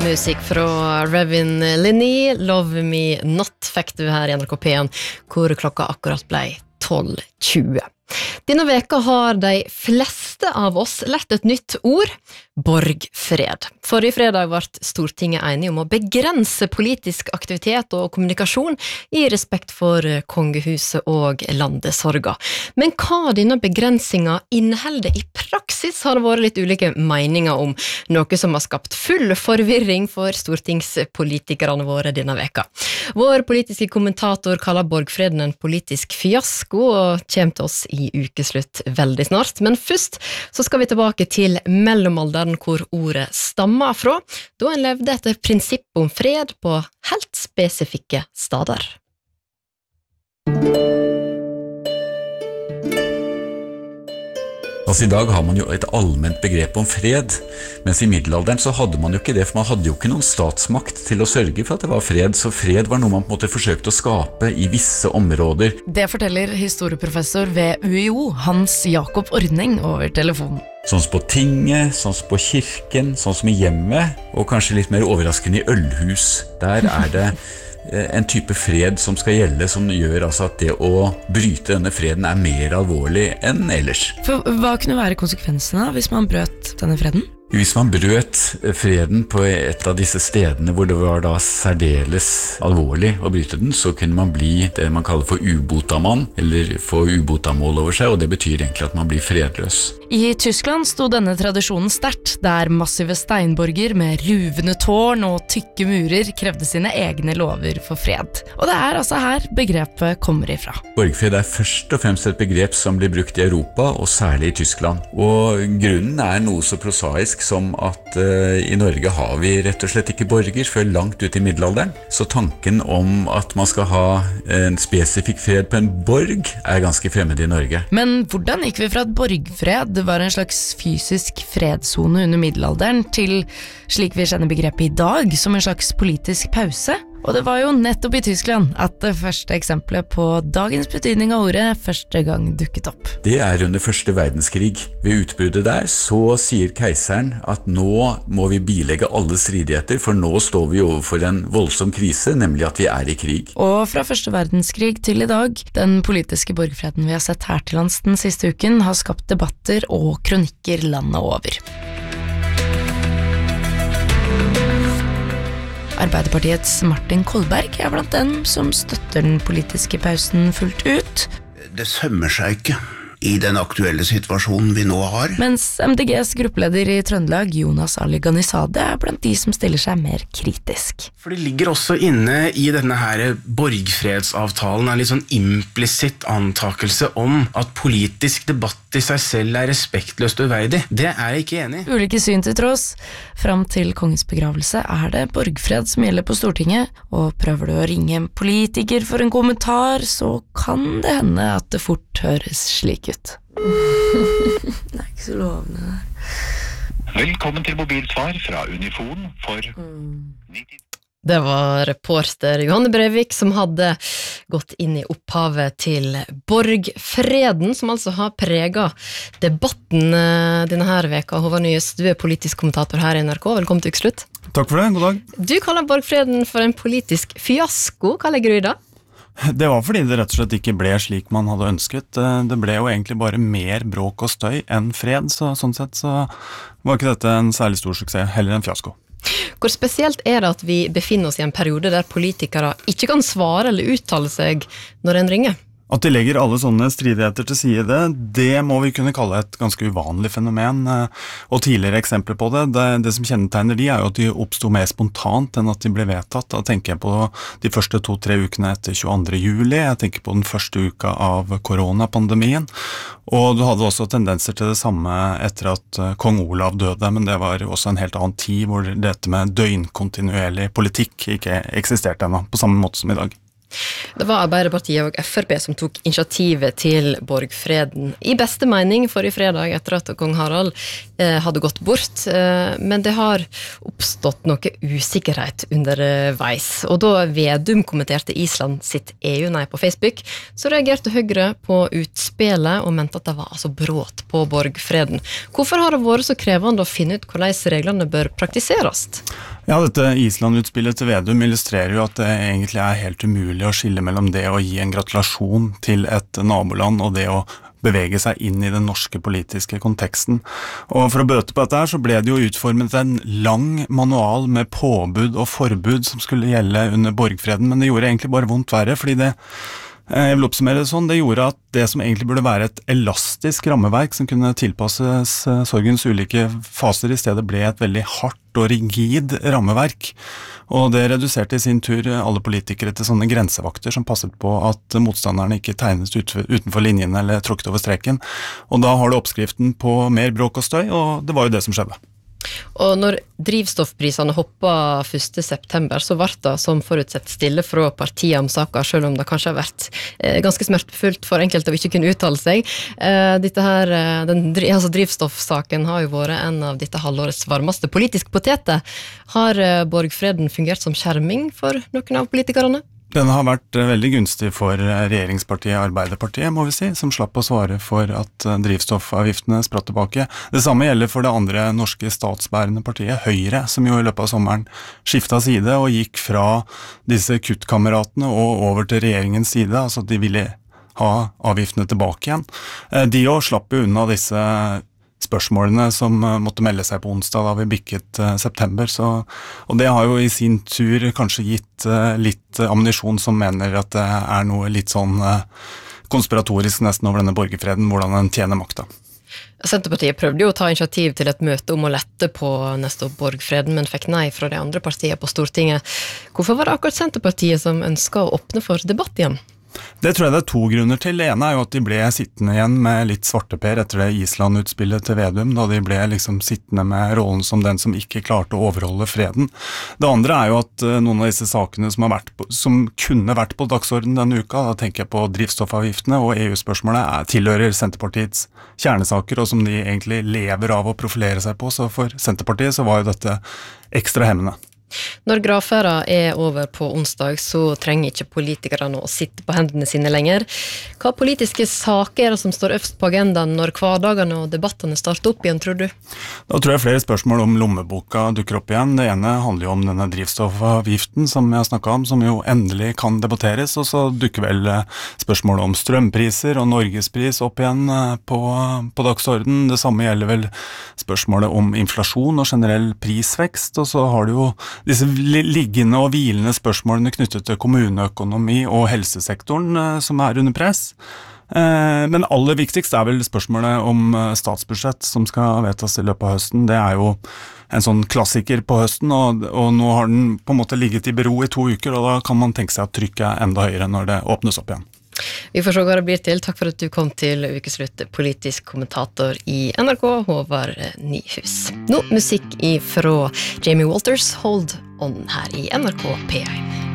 Musikk fra Revin Linney, Love Me Not, fikk du her i NRK P1, hvor klokka akkurat ble 12:20. Denne veka har de fleste av oss lært et nytt ord, borgfred. Forrige fredag ble Stortinget enige om å begrense politisk aktivitet og kommunikasjon i respekt for kongehuset og landesorga. Men hva denne begrensinga inneholder i praksis har det vært litt ulike meninger om, noe som har skapt full forvirring for stortingspolitikerne våre denne veka. Vår politiske kommentator kaller borgfreden en politisk fiasko og kommer til oss i ukeslutt veldig snart. Men først så skal vi tilbake til mellomalderen hvor ordet stammer fra, da en levde etter prinsippet om fred på helt spesifikke steder. I dag har man jo et allment begrep om fred, mens i middelalderen så hadde man jo ikke det, for man hadde jo ikke noen statsmakt til å sørge for at det var fred, så fred var noe man på en måte forsøkte å skape i visse områder. Det forteller historieprofessor ved UiO, Hans Jakob Ordning, over telefonen. Sånn som på tinget, sånn som på kirken, sånn som i hjemmet, og kanskje litt mer overraskende i ølhus. Der er det en type fred som skal gjelde, som gjør altså at det å bryte denne freden er mer alvorlig enn ellers. For hva kunne være konsekvensene hvis man brøt denne freden? Hvis man brøt freden på et av disse stedene hvor det var da særdeles alvorlig å bryte den, så kunne man bli det man kaller for ubotamann, eller få ubotamål over seg, og det betyr egentlig at man blir fredløs. I Tyskland sto denne tradisjonen sterkt, der massive steinborger med ruvende tårn og tykke murer krevde sine egne lover for fred. Og det er altså her begrepet kommer ifra. Borgfred er først og fremst et begrep som blir brukt i Europa, og særlig i Tyskland. Og grunnen er noe så prosaisk som at i Norge har vi rett og slett ikke borger før langt ut i middelalderen. Så tanken om at man skal ha en spesifikk fred på en borg er ganske fremmed i Norge. Men hvordan gikk vi fra at borgfred var en slags fysisk fredszone under middelalderen til, slik vi kjenner begrepet i dag, som en slags politisk pause? Og det var jo nettopp i Tyskland at det første eksempelet på dagens betydning av ordet første gang dukket opp. Det er under første verdenskrig. Ved utbruddet der så sier keiseren at nå må vi bilegge alle stridigheter, for nå står vi overfor en voldsom krise, nemlig at vi er i krig. Og fra første verdenskrig til i dag, den politiske borgfreden vi har sett her til lands den siste uken, har skapt debatter og kronikker landet over. Arbeiderpartiets Martin Kolberg er blant dem som støtter den politiske pausen fullt ut. Det sømmer seg ikke i den aktuelle situasjonen vi nå har. Mens MDGs gruppeleder i Trøndelag, Jonas Ali Ghanizadeh, er blant de som stiller seg mer kritisk. For det ligger også inne i denne her borgfredsavtalen en litt sånn implisitt antakelse om at politisk debatt i seg selv er respektløst uverdig. Det er jeg ikke enig i. Ulike syn til tross, fram til kongens begravelse er det borgfred som gjelder på Stortinget, og prøver du å ringe en politiker for en kommentar, så kan det hende at det fort høres slik ut. Det er ikke så lovende. Velkommen til mobilsvar fra Unifon for 90. Det var reporter Johanne Breivik som hadde gått inn i opphavet til borgfreden, som altså har preget debatten denne her veka. Håvard Nyhus, du er politisk kommentator her i NRK. Velkommen til ukeslutt. Takk for det, god dag. Du kaller borgfreden for en politisk fiasko. Hva legger du i det? Det var fordi det rett og slett ikke ble slik man hadde ønsket. Det ble jo egentlig bare mer bråk og støy enn fred, så sånn sett så var ikke dette en særlig stor suksess, heller en fiasko. Hvor spesielt er det at vi befinner oss i en periode der politikere ikke kan svare eller uttale seg når en ringer? At de legger alle sånne stridigheter til side, det må vi kunne kalle et ganske uvanlig fenomen, og tidligere eksempler på det som kjennetegner de er jo at de oppstod mer spontant enn at de ble vedtatt. Da tenker jeg på de første 2-3 ukene etter 22. juli, jeg tenker på den første uka av koronapandemien, og du hadde også tendenser til det samme etter at kong Olav døde, men det var også en helt annen tid hvor dette med døgnkontinuerlig politikk ikke eksisterte ennå, på samme måte som i dag. Det var Arbeiderpartiet og FrP som tok initiativet til borgfreden. I beste mening forrige fredag etter at kong Harald hadde gått bort, men det har oppstått noe usikkerhet underveis. Og da Vedum kommenterte Island sitt EU-nei på Facebook, så reagerte Høyre på utspillet og mente at det var altså brått på borgfreden. Hvorfor har det vært så krevende å finne ut hvordan reglene bør praktiseres? Ja, dette Island-utspillet til Vedum illustrerer jo at det egentlig er helt umulig å skille mellom det å gi en gratulasjon til et naboland og det å bevege seg inn i den norske politiske konteksten. Og for å bøte på dette her, så ble det jo utformet en lang manual med påbud og forbud som skulle gjelde under borgfreden, men det gjorde egentlig bare vondt verre, fordi det, jeg vil oppsummere det sånn, det gjorde at det som egentlig burde være et elastisk rammeverk som kunne tilpasses sorgens ulike faser, i stedet ble et veldig hardt og rigid rammeverk. Og det reduserte i sin tur alle politikere til sånne grensevakter som passet på at motstanderne ikke tegnet utenfor linjene eller tråkket over streken. Og da har du oppskriften på mer bråk og støy, og det var jo det som skjedde. Og når drivstoffprisene hoppet 1. september, så ble det som forutsett stille fra partiet om saker, selv om det kanskje har vært ganske smertefullt for enkelte å ikke kunne uttale seg. Drivstoffsaken har jo vært en av dette halvårets varmeste politiske poteter. Har borgfreden fungert som skjerming for noen av politikerne? Den har vært veldig gunstig for regjeringspartiet Arbeiderpartiet, må vi si, som slapp å svare for at drivstoffavgiftene spratt tilbake. Det samme gjelder for det andre norske statsbærende partiet, Høyre, som jo i løpet av sommeren skiftet side og gikk fra disse kuttkameratene og over til regjeringens side, altså at de ville ha avgiftene tilbake igjen. De også slapp jo unna disse spørsmålene som måtte melde seg på onsdag da vi bikket september, og det har jo i sin tur kanskje gitt litt ammunisjon som mener at det er noe litt sånn konspiratorisk nesten over denne borgerfreden, hvordan den tjener makta. Senterpartiet prøvde jo å ta initiativ til et møte om å lette på neste borgfreden, men fikk nei fra de andre partiene på Stortinget. Hvorfor var det akkurat Senterpartiet som ønsket å åpne for debatt igjen? Det tror jeg det er to grunner til. Det ene er jo at de ble sittende igjen med litt svarteper etter det Island-utspillet til Vedum, da de ble liksom sittende med rollen som den som ikke klarte å overholde freden. Det andre er jo at noen av disse sakene som kunne vært på dagsordenen denne uka, da tenker jeg på drivstoffavgiftene og EU-spørsmålet, tilhører Senterpartiets kjernesaker, og som de egentlig lever av å profilere seg på, så for Senterpartiet så var jo dette ekstra hemmende. Når gravferda er over på onsdag, så trenger ikke politikerne å sitte på hendene sine lenger. Hva politiske saker er det som står øverst på agendaen når hverdagene og debattene starter opp igjen, tror du? Da tror jeg flere spørsmål om lommeboka dukker opp igjen. Det ene handler jo om denne drivstoffavgiften som jeg snakket om, som jo endelig kan debatteres, og så dukker vel spørsmål om strømpriser og norgespris opp igjen på dagsorden. Det samme gjelder vel spørsmålet om inflasjon og generell prisvekst, og så har du jo disse liggende og hvilende spørsmålene knyttet til kommuneøkonomi og helsesektoren som er under press. Men aller viktigst er vel spørsmålet om statsbudsjett som skal vedtas i løpet av høsten. Det er jo en sånn klassiker på høsten, og nå har den på en måte ligget i bero i 2 uker, og da kan man tenke seg at trykket er enda høyere når det åpnes opp igjen. Vi får se hva det blir til. Takk for at du kom til Ukeslutt, politisk kommentator i NRK, Håvard Nyhus. Nå musikk fra Jamie Walters, Hold On her i NRK P1.